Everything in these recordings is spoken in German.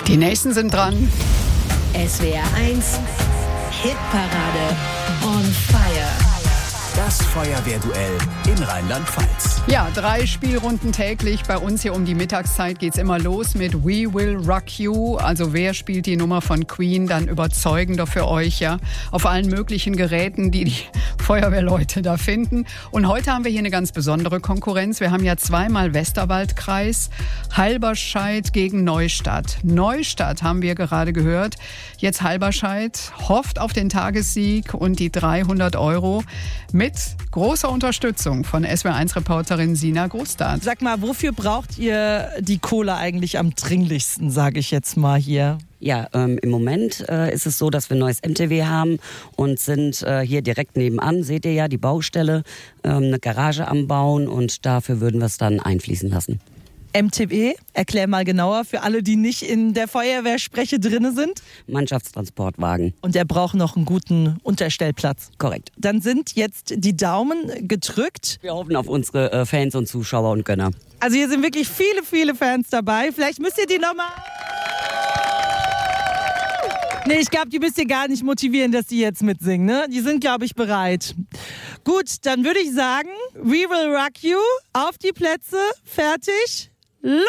Die nächsten sind dran. SWR 1 Hitparade on Fire. Das Feuerwehrduell in Rheinland-Pfalz. Ja, 3 Spielrunden täglich. Bei uns hier um die Mittagszeit geht's immer los mit We Will Rock You. Also wer spielt die Nummer von Queen dann überzeugender für euch, ja? Auf allen möglichen Geräten, die Feuerwehrleute da finden. Und heute haben wir hier eine ganz besondere Konkurrenz. Wir haben ja zweimal Westerwaldkreis, Halberscheid gegen Neustadt. Neustadt haben wir gerade gehört. Jetzt Halberscheid hofft auf den Tagessieg und die 300 € mit großer Unterstützung von SWR1-Reporterin Sina Großstadt. Sag mal, wofür braucht ihr die Kohle eigentlich am dringlichsten, sage ich jetzt mal hier? Ja, im Moment ist es so, dass wir ein neues MTW haben und sind hier direkt nebenan, seht ihr ja, die Baustelle, eine Garage am Bauen und dafür würden wir es dann einfließen lassen. MTW, erklär mal genauer für alle, die nicht in der Feuerwehrspreche drin sind. Mannschaftstransportwagen. Und der braucht noch einen guten Unterstellplatz. Korrekt. Dann sind jetzt die Daumen gedrückt. Wir hoffen auf unsere Fans und Zuschauer und Gönner. Also hier sind wirklich viele, viele Fans dabei. Vielleicht müsst ihr die nochmal... Nee, ich glaube, die müsst ihr gar nicht motivieren, dass die jetzt mitsingen. Ne? Die sind, glaube ich, bereit. Gut, dann würde ich sagen, We Will Rock You. Auf die Plätze, fertig, los!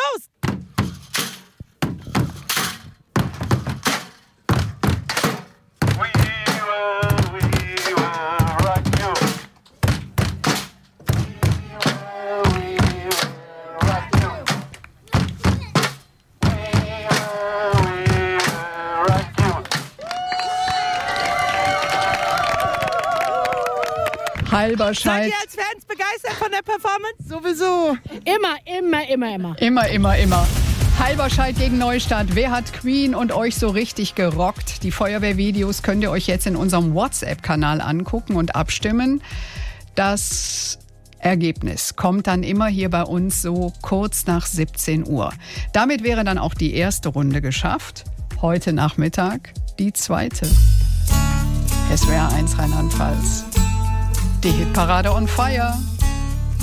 Halberscheid. Seid ihr als Fans begeistert von der Performance? Sowieso. Immer. Halberscheid gegen Neustadt. Wer hat Queen und euch so richtig gerockt? Die Feuerwehrvideos könnt ihr euch jetzt in unserem WhatsApp-Kanal angucken und abstimmen. Das Ergebnis kommt dann immer hier bei uns so kurz nach 17 Uhr. Damit wäre dann auch die erste Runde geschafft. Heute Nachmittag die zweite. SWR 1 Rheinland-Pfalz. Die Hitparade on Fire.